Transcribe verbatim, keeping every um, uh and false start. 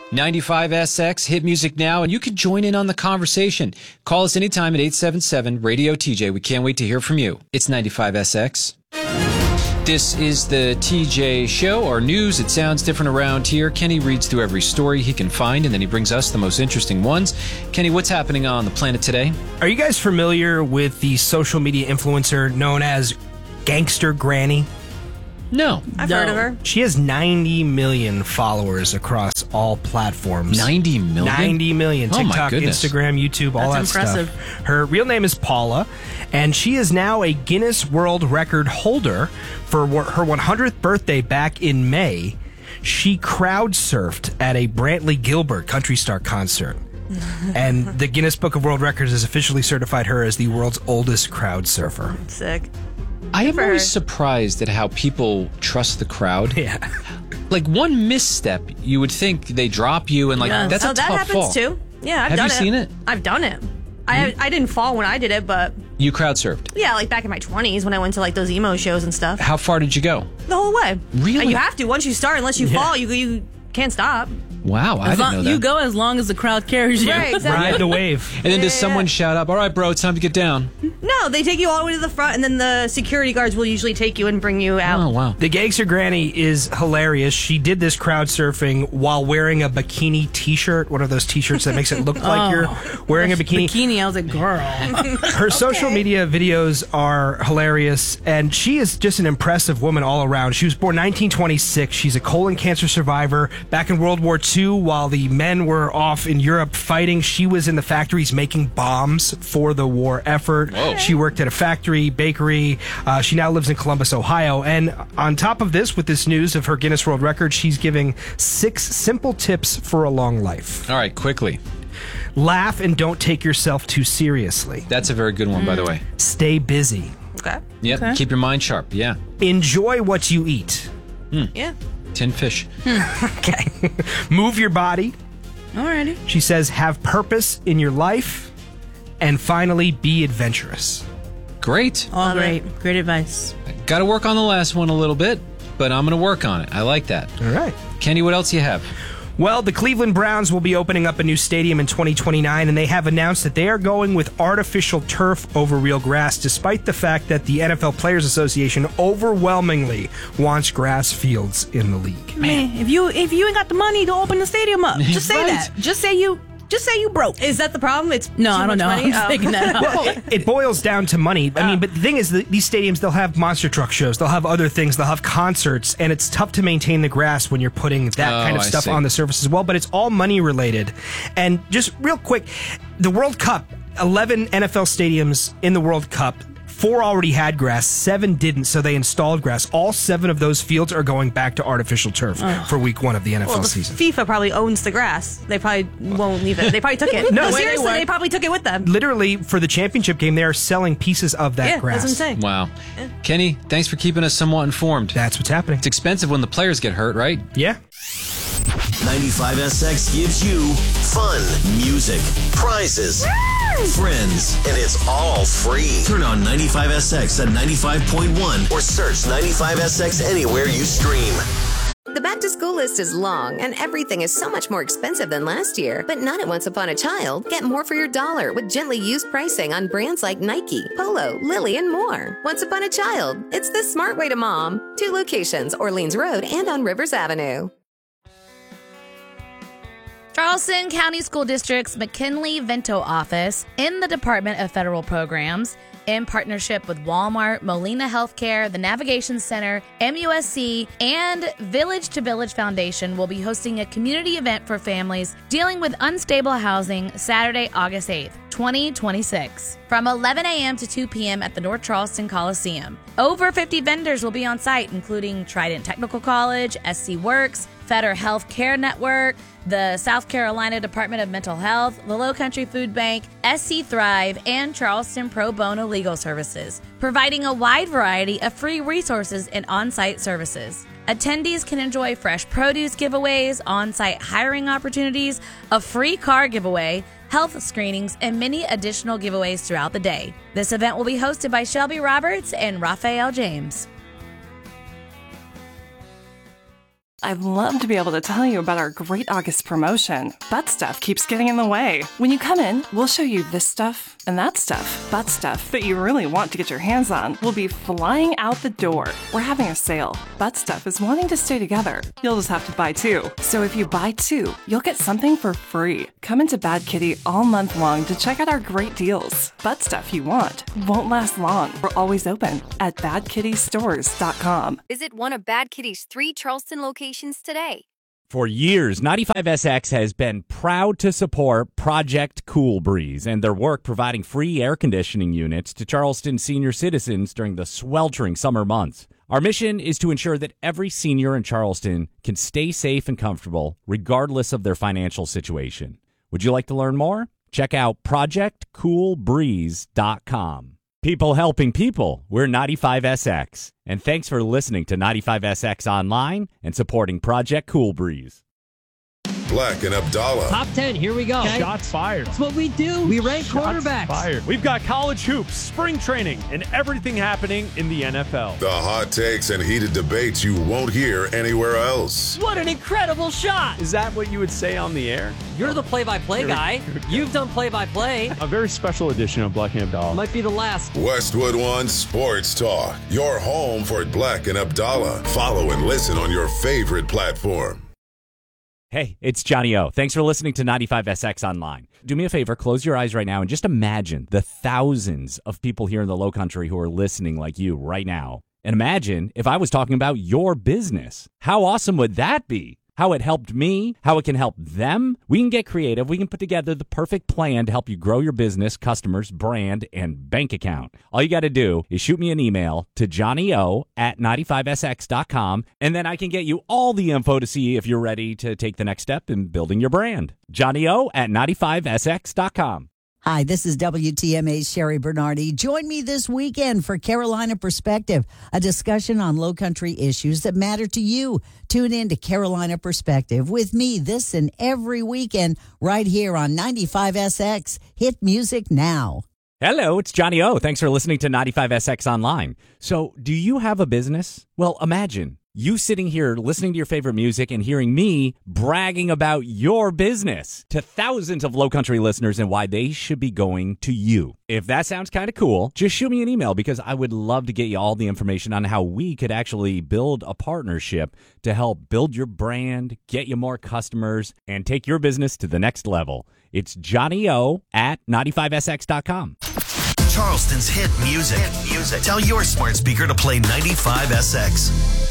ninety-five S X, hit music now, and you can join in on the conversation. Call us anytime at eight seven seven, radio T J. We can't wait to hear from you. It's ninety-five S X. This is the T J Show, our news. It sounds different around here. Kenny reads through every story he can find, and then he brings us the most interesting ones. Kenny, what's happening on the planet today? Are you guys familiar with the social media influencer known as Gangster Granny? No. I've no. heard of her. She has ninety million followers across all platforms. ninety million? ninety million. Oh, my TikTok, goodness. Instagram, YouTube, all That's that impressive. stuff. Her real name is Paula, and she is now a Guinness World Record holder for her one hundredth birthday back in May. She crowd surfed at a Brantley Gilbert country star concert. And the Guinness Book of World Records has officially certified her as the world's oldest crowd surfer. Sick. I am for always her. surprised at how people trust the crowd. Yeah. Like, one misstep, you would think they drop you, and, like, Yeah. that's oh, a that tough happens fall. too. Yeah, I've Have done you it. seen it? I've done it. I I didn't fall when I did it, but You crowd surfed. yeah, like back in my twenties when I went to like those emo shows and stuff. How far did you go? The whole way. Really? And you have to once you start. Unless you fall, you you can't stop. Wow, I As didn't long, know that. you go as long as the crowd carries you. Right, exactly. Ride the wave. And then does Yeah, someone yeah. shout up, all right, bro, it's time to get down? No, they take you all the way to the front, and then the security guards will usually take you and bring you out. Oh, wow. The Gangster Granny is hilarious. She did this crowd surfing while wearing a bikini t-shirt, one of those t-shirts that makes it look like you're wearing a bikini. Bikini, I was like, girl. Her social media videos are hilarious, and she is just an impressive woman all around. She was born nineteen twenty-six. She's a colon cancer survivor. Back in World War Two, while the men were off in Europe fighting, she was in the factories making bombs for the war effort. Whoa. She worked at a factory, bakery. Uh, she now lives in Columbus, Ohio. And on top of this, with this news of her Guinness World Record, she's giving six simple tips for a long life. All right, quickly. Laugh and don't take yourself too seriously. That's a very good one, by the way. Stay busy. Okay. Yep, Okay. keep your mind sharp. Yeah. Enjoy what you eat. Yeah. Tin fish. Okay. Move your body. Alrighty. She says, have purpose in your life. And finally, be adventurous. Great. All Love great. Great advice. Got to work on the last one a little bit, but I'm going to work on it. I like that. All right. Kenny, what else you have? Well, the Cleveland Browns will be opening up a new stadium in twenty twenty-nine, and they have announced that they are going with artificial turf over real grass, despite the fact that the N F L Players Association overwhelmingly wants grass fields in the league. Man, if you if you ain't got the money to open the stadium up, just say Right. that. Just say you just say you broke. Is that the problem? It's No, too I don't much know. money? I'm just Oh. thinking that out. Well, it, it boils down to money. I mean, but the thing is, that these stadiums, they'll have monster truck shows, they'll have other things, they'll have concerts, and it's tough to maintain the grass when you're putting that Oh, kind of I stuff see. on the surface as well. But it's all money related. And just real quick, the World Cup, eleven N F L stadiums in the World Cup. Four already had grass, seven didn't, so they installed grass. All seven of those fields are going back to artificial turf for week one of the N F L Well, the season. FIFA probably owns the grass. They probably won't leave it. They probably took it. no, they seriously, won't. they probably took it with them. Literally, for the championship game, they are selling pieces of that Yeah, grass. that's what I'm saying. Wow. Kenny, thanks for keeping us somewhat informed. That's what's happening. It's expensive when the players get hurt, right? Yeah. ninety-five S X gives you fun, music, prizes, friends, and it's all free. Turn on ninety-five S X at ninety-five point one or search ninety-five S X anywhere you stream. The back to school list is long, and everything is so much more expensive than last year. But not at Once Upon a Child. Get more for your dollar with gently used pricing on brands like Nike, Polo, Lily, and more. Once Upon a Child. It's the smart way to mom. Two locations, Orleans Road and on Rivers Avenue. Charleston County School District's McKinley-Vento office in the Department of Federal Programs, in partnership with Walmart, Molina Healthcare, the Navigation Center, M U S C, and Village to Village Foundation will be hosting a community event for families dealing with unstable housing Saturday, August eighth, twenty twenty-six, from eleven a.m. to two p.m. at the North Charleston Coliseum. Over fifty vendors will be on site, including Trident Technical College, S C Works, Fetter Health Care Network, the South Carolina Department of Mental Health, the Low Country Food Bank, S C Thrive, and Charleston Pro Bono Legal Services, providing a wide variety of free resources and on-site services. Attendees can enjoy fresh produce giveaways, on-site hiring opportunities, a free car giveaway, health screenings, and many additional giveaways throughout the day. This event will be hosted by Shelby Roberts and Raphael James. I'd love to be able to tell you about our great August promotion, but stuff keeps getting in the way. When you come in, we'll show you this stuff and that stuff, but stuff that you really want to get your hands on will be flying out the door. We're having a sale. Butt stuff is wanting to stay together. You'll just have to buy two. So if you buy two, you'll get something for free. Come into Bad Kitty all month long to check out our great deals. Butt stuff you want won't last long. We're always open at bad kitty stores dot com. Visit one of Bad Kitty's three Charleston locations today. For years, ninety-five S X has been proud to support Project Cool Breeze and their work providing free air conditioning units to Charleston senior citizens during the sweltering summer months. Our mission is to ensure that every senior in Charleston can stay safe and comfortable regardless of their financial situation. Would you like to learn more? Check out project cool breeze dot com. People helping people. We're ninety-five S X. And thanks for listening to ninety-five S X Online and supporting Project Cool Breeze. Black and Abdallah. Top ten, here we go. Okay? Shots fired. That's what we do. We rank Shots quarterbacks. Fired. We've got college hoops, spring training, and everything happening in the N F L. The hot takes and heated debates you won't hear anywhere else. What an incredible shot. Is that what you would say on the air? You're the play-by-play guy. You've done play-by-play. A very special edition of Black and Abdallah. Might be the last. Westwood One Sports Talk. Your home for Black and Abdallah. Follow and listen on your favorite platform. Hey, it's Johnny O. Thanks for listening to ninety-five S X Online. Do me a favor, close your eyes right now and just imagine the thousands of people here in the Low Country who are listening like you right now. And imagine if I was talking about your business. How awesome would that be? How it helped me, how it can help them. We can get creative. We can put together the perfect plan to help you grow your business, customers, brand, and bank account. All you got to do is shoot me an email to johnnyo at ninety-five S X dot com, and then I can get you all the info to see if you're ready to take the next step in building your brand. johnnyo at ninety-five S X dot com. Hi, this is W T M A's Sherry Bernardi. Join me this weekend for Carolina Perspective, a discussion on Low Country issues that matter to you. Tune in to Carolina Perspective with me this and every weekend right here on ninety-five S X. Hit music now. Hello, it's Johnny O. Thanks for listening to ninety-five S X Online. So, do you have a business? Well, imagine you sitting here listening to your favorite music and hearing me bragging about your business to thousands of Low Country listeners and why they should be going to you. If that sounds kind of cool, just shoot me an email because I would love to get you all the information on how we could actually build a partnership to help build your brand, get you more customers, and take your business to the next level. It's Johnny O at ninety-five S X dot com. Charleston's hit music. Hit music. Tell your smart speaker to play ninety-five S X.